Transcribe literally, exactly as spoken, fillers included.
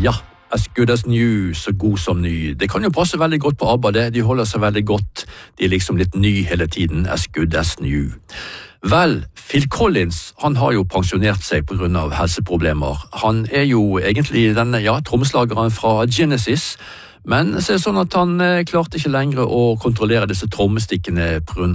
Ja, as good as new, så god som ny. Det kan jo passe veldig godt på ABBA, det. De holder seg veldig godt. De er liksom litt ny hele tiden, as good as new. Vel, Phil Collins, han har jo pensjonert seg på grunn av helseproblemer. Han er jo egentlig denne, ja, trommeslageren fra Genesis, men så er det sånn at han eh, klarte ikke lenger å kontrollere disse trommestikkene på grunn